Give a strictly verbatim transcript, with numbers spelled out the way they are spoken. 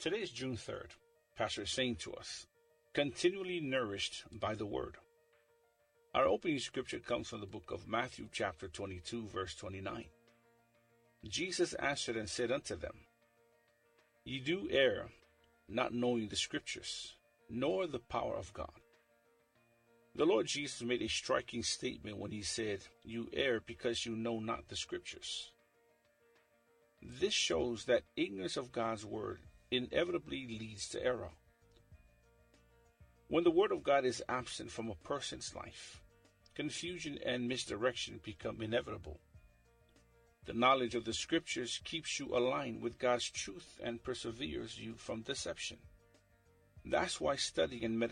Today is June third. Pastor is saying to us, continually nourished by the Word. Our opening scripture comes from the book of Matthew chapter twenty-two, verse twenty-nine. Jesus answered and said unto them, Ye do err, not knowing the Scriptures, nor the power of God. The Lord Jesus made a striking statement when he said, You err because you know not the Scriptures. This shows that ignorance of God's Word inevitably leads to error. When the Word of God is absent from a person's life, confusion and misdirection become inevitable. The knowledge of the Scriptures keeps you aligned with God's truth and perseveres you from deception. That's why studying and meditating